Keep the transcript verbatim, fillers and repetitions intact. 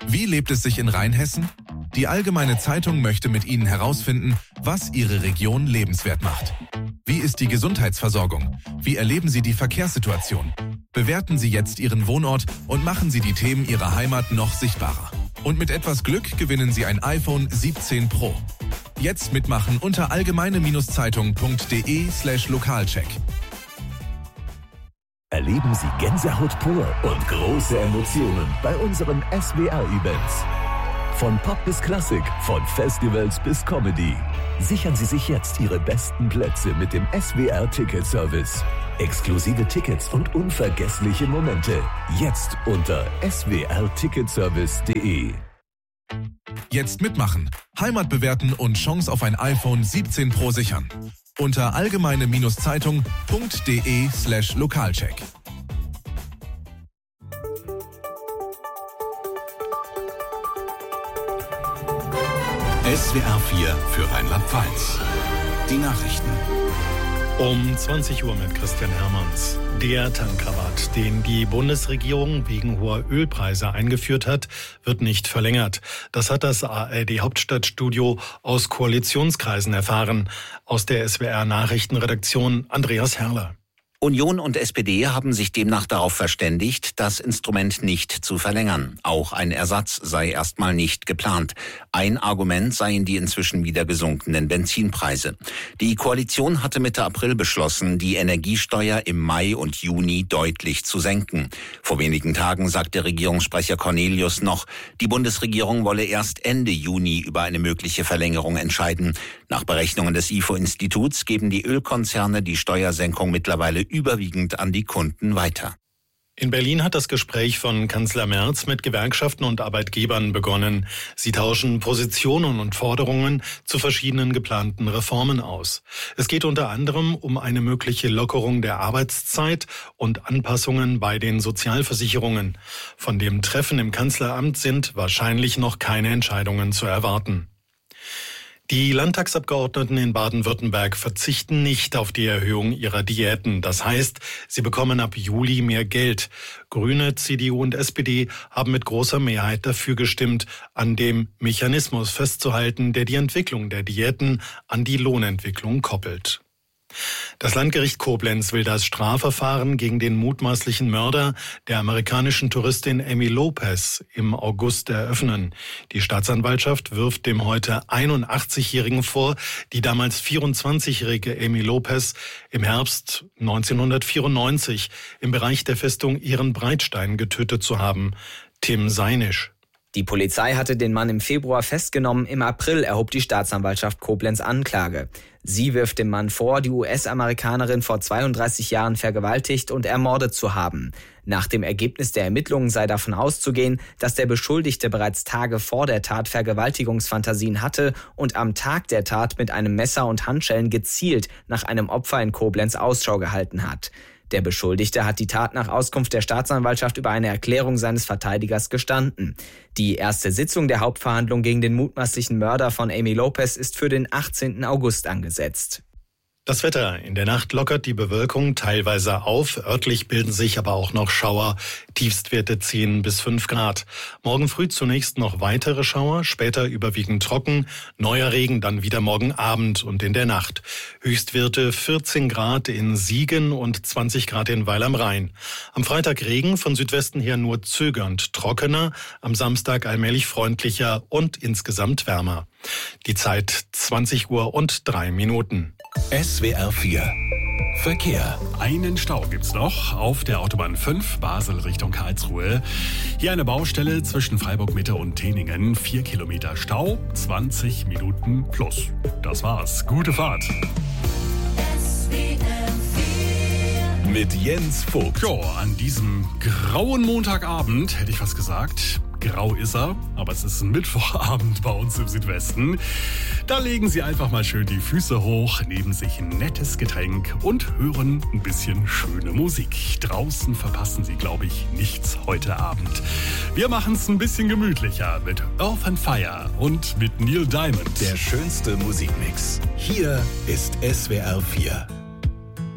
Wie lebt es sich in Rheinhessen? Die Allgemeine Zeitung möchte mit Ihnen herausfinden, was Ihre Region lebenswert macht. Wie ist die Gesundheitsversorgung? Wie erleben Sie die Verkehrssituation? Bewerten Sie jetzt Ihren Wohnort und machen Sie die Themen Ihrer Heimat noch sichtbarer. Und mit etwas Glück gewinnen Sie ein iPhone siebzehn Pro. Jetzt mitmachen unter allgemeine-zeitung.de slash Lokalcheck. Erleben Sie Gänsehaut pur und große Emotionen bei unseren S W R-Events. Von Pop bis Klassik, von Festivals bis Comedy. Sichern Sie sich jetzt Ihre besten Plätze mit dem S W R-Ticket-Service. Exklusive Tickets und unvergessliche Momente. Jetzt unter s w r ticketservice punkt de. Jetzt mitmachen, Heimat bewerten und Chance auf ein iPhone siebzehn Pro sichern. Unter allgemeine-zeitung.de slash Lokalcheck. S W R vier für Rheinland-Pfalz. Die Nachrichten. Um zwanzig Uhr mit Christian Hermanns. Der Tankrabatt, den die Bundesregierung wegen hoher Ölpreise eingeführt hat, wird nicht verlängert. Das hat das A R D-Hauptstadtstudio aus Koalitionskreisen erfahren. Aus der S W R-Nachrichtenredaktion Andreas Herrler. Union und S P D haben sich demnach darauf verständigt, das Instrument nicht zu verlängern. Auch ein Ersatz sei erstmal nicht geplant. Ein Argument seien die inzwischen wieder gesunkenen Benzinpreise. Die Koalition hatte Mitte April beschlossen, die Energiesteuer im Mai und Juni deutlich zu senken. Vor wenigen Tagen sagte Regierungssprecher Cornelius noch, die Bundesregierung wolle erst Ende Juni über eine mögliche Verlängerung entscheiden. Nach Berechnungen des I F O-Instituts geben die Ölkonzerne die Steuersenkung mittlerweile überwiegend an die Kunden weiter. In Berlin hat das Gespräch von Kanzler Merz mit Gewerkschaften und Arbeitgebern begonnen. Sie tauschen Positionen und Forderungen zu verschiedenen geplanten Reformen aus. Es geht unter anderem um eine mögliche Lockerung der Arbeitszeit und Anpassungen bei den Sozialversicherungen. Von dem Treffen im Kanzleramt sind wahrscheinlich noch keine Entscheidungen zu erwarten. Die Landtagsabgeordneten in Baden-Württemberg verzichten nicht auf die Erhöhung ihrer Diäten. Das heißt, sie bekommen ab Juli mehr Geld. Grüne, C D U und S P D haben mit großer Mehrheit dafür gestimmt, an dem Mechanismus festzuhalten, der die Entwicklung der Diäten an die Lohnentwicklung koppelt. Das Landgericht Koblenz will das Strafverfahren gegen den mutmaßlichen Mörder der amerikanischen Touristin Amy Lopez im August eröffnen. Die Staatsanwaltschaft wirft dem heute einundachtzigjährigen vor, die damals vierundzwanzigjährige Amy Lopez im Herbst neunzehnhundertvierundneunzig im Bereich der Festung Ehrenbreitstein getötet zu haben. Tim Seinisch. Die Polizei hatte den Mann im Februar festgenommen. Im April erhob die Staatsanwaltschaft Koblenz Anklage. Sie wirft dem Mann vor, die U S-Amerikanerin vor zweiunddreißig Jahren vergewaltigt und ermordet zu haben. Nach dem Ergebnis der Ermittlungen sei davon auszugehen, dass der Beschuldigte bereits Tage vor der Tat Vergewaltigungsfantasien hatte und am Tag der Tat mit einem Messer und Handschellen gezielt nach einem Opfer in Koblenz Ausschau gehalten hat. Der Beschuldigte hat die Tat nach Auskunft der Staatsanwaltschaft über eine Erklärung seines Verteidigers gestanden. Die erste Sitzung der Hauptverhandlung gegen den mutmaßlichen Mörder von Amy Lopez ist für den achtzehnten August angesetzt. Das Wetter. In der Nacht lockert die Bewölkung teilweise auf. Örtlich bilden sich aber auch noch Schauer. Tiefstwerte zehn bis fünf Grad. Morgen früh zunächst noch weitere Schauer, später überwiegend trocken. Neuer Regen dann wieder morgen Abend und in der Nacht. Höchstwerte vierzehn Grad in Siegen und zwanzig Grad in Weil am Rhein. Am Freitag Regen, von Südwesten her nur zögernd trockener. Am Samstag allmählich freundlicher und insgesamt wärmer. Die Zeit zwanzig Uhr und drei Minuten. S W R vier Verkehr. Einen Stau gibt's noch auf der Autobahn fünf, Basel Richtung Karlsruhe. Hier eine Baustelle zwischen Freiburg Mitte und Teningen. Vier Kilometer Stau, zwanzig Minuten plus. Das war's. Gute Fahrt. S W R vier mit Jens Vogt. Jo, an diesem grauen Montagabend, hätte ich fast gesagt. Grau ist er, aber es ist ein Mittwochabend bei uns im Südwesten. Da legen Sie einfach mal schön die Füße hoch, nehmen sich ein nettes Getränk und hören ein bisschen schöne Musik. Draußen verpassen Sie, glaube ich, nichts heute Abend. Wir machen es ein bisschen gemütlicher mit Earth and Fire und mit Neil Diamond. Der schönste Musikmix. Hier ist S W R vier.